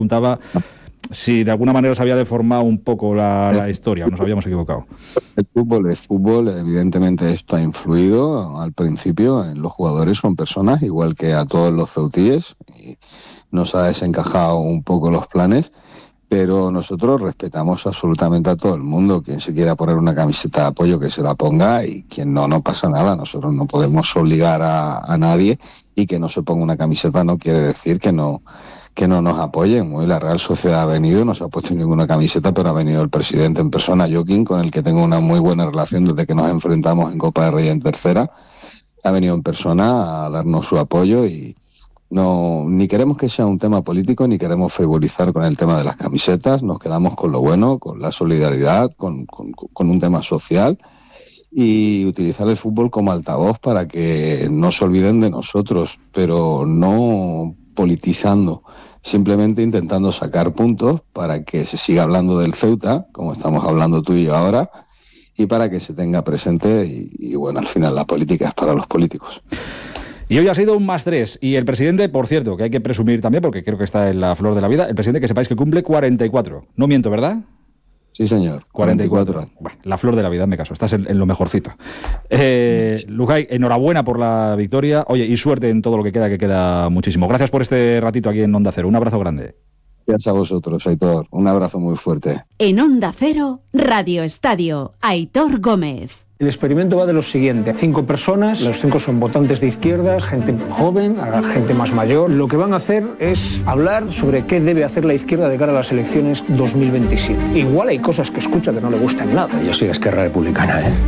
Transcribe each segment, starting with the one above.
preguntaba si de alguna manera se había deformado un poco la historia, o nos habíamos equivocado. El fútbol es fútbol, evidentemente esto ha influido al principio, los jugadores son personas, igual que a todos los ceutíes, y nos ha desencajado un poco los planes, pero nosotros respetamos absolutamente a todo el mundo. Quien se quiera poner una camiseta de apoyo, que se la ponga, y quien no pasa nada. Nosotros no podemos obligar a nadie, y que no se ponga una camiseta no quiere decir que no nos apoyen. Hoy la Real Sociedad ha venido, no se ha puesto ninguna camiseta, pero ha venido el presidente en persona, Joaquín, con el que tengo una muy buena relación desde que nos enfrentamos en Copa del Rey en tercera. Ha venido en persona a darnos su apoyo, y no, ni queremos que sea un tema político, ni queremos frivolizar con el tema de las camisetas. Nos quedamos con lo bueno, con la solidaridad, con un tema social, y utilizar el fútbol como altavoz para que no se olviden de nosotros, pero no politizando, simplemente intentando sacar puntos para que se siga hablando del Ceuta, como estamos hablando tú y yo ahora, y para que se tenga presente, y bueno, al final la política es para los políticos. Y hoy ha sido un +3, y el presidente, por cierto, que hay que presumir también, porque creo que está en la flor de la vida, el presidente, que sepáis que cumple 44. No miento, ¿verdad? Sí, señor. 44. Bueno, la flor de la vida, me caso. Estás en lo mejorcito. Lujay, enhorabuena por la victoria. Oye, y suerte en todo lo que queda muchísimo. Gracias por este ratito aquí en Onda Cero. Un abrazo grande. Gracias a vosotros, Aitor. Un abrazo muy fuerte. En Onda Cero, Radio Estadio, Aitor Gómez. El experimento va de lo siguiente: 5 personas, los 5 son votantes de izquierdas, gente joven, gente más mayor. Lo que van a hacer es hablar sobre qué debe hacer la izquierda de cara a las elecciones 2027. Igual hay cosas que escucha que no le gustan nada. Yo soy de Esquerra Republicana, ¿eh?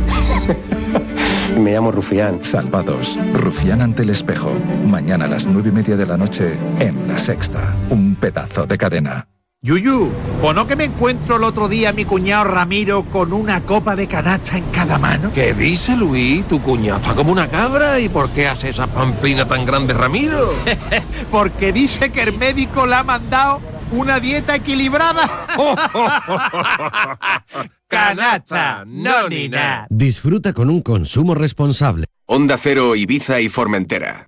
Me llamo Rufián. Salvados. Rufián ante el espejo. Mañana a las 9:30 de la noche en La Sexta. Un pedazo de cadena. Yuyu, ¿o no que me encuentro el otro día a mi cuñado Ramiro con una copa de canacha en cada mano? ¿Qué dice, Luis? Tu cuñado está como una cabra. ¿Y por qué hace esa pamplina tan grande, Ramiro? Porque dice que el médico le ha mandado una dieta equilibrada. Canacha, no ni nada. Disfruta con un consumo responsable. Onda Cero, Ibiza y Formentera.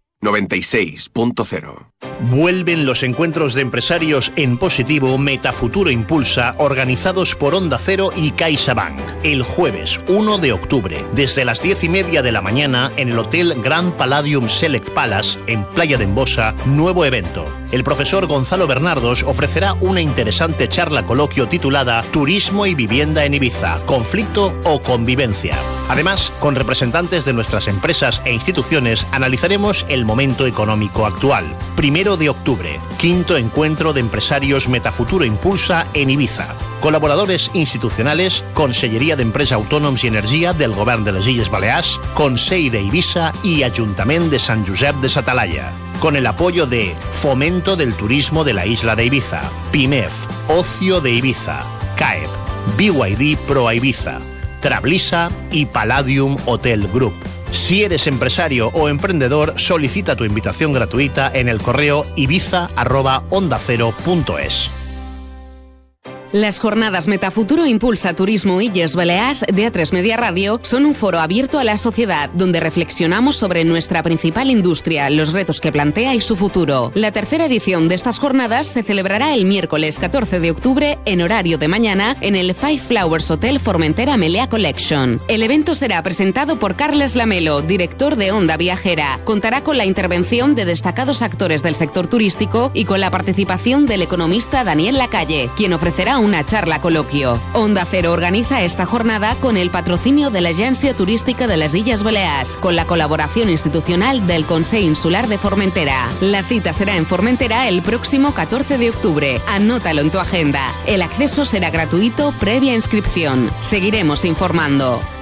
96.0. Vuelven los encuentros de empresarios en positivo Metafuturo Impulsa, organizados por Onda Cero y CaixaBank. El jueves 1 de octubre, desde las 10:30 de la mañana, en el Hotel Grand Palladium Select Palace, en Playa de Embosa, nuevo evento. El profesor Gonzalo Bernardos ofrecerá una interesante charla coloquio titulada Turismo y vivienda en Ibiza, conflicto o convivencia. Además, con representantes de nuestras empresas e instituciones, analizaremos el momento económico actual. 1 de octubre, 5º encuentro de empresarios Metafuturo Impulsa en Ibiza. Colaboradores institucionales, Conselleria d'Empresa Autònoms i Energia del Govern de les Illes Balears, Consell de Ibiza y Ayuntamiento de San Josep de sa Talaia. Con el apoyo de Fomento del Turismo de la Isla de Ibiza, PIMEF, Ocio de Ibiza, CAEP, BYD Pro Ibiza, Trablisa y Palladium Hotel Group. Si eres empresario o emprendedor, solicita tu invitación gratuita en el correo ibiza@ondacero.es. Las jornadas Metafuturo Impulsa Turismo Illes Balears de A3 Media Radio son un foro abierto a la sociedad donde reflexionamos sobre nuestra principal industria, los retos que plantea y su futuro. La tercera edición de estas jornadas se celebrará el miércoles 14 de octubre en horario de mañana en el Five Flowers Hotel Formentera Meliá Collection. El evento será presentado por Carles Lamelo, director de Onda Viajera. Contará con la intervención de destacados actores del sector turístico y con la participación del economista Daniel Lacalle, quien ofrecerá una charla coloquio. Onda Cero organiza esta jornada con el patrocinio de la Agència Turística de las Illes Balears, con la colaboración institucional del Consell Insular de Formentera. La cita será en Formentera el próximo 14 de octubre. Anótalo en tu agenda. El acceso será gratuito previa inscripción. Seguiremos informando.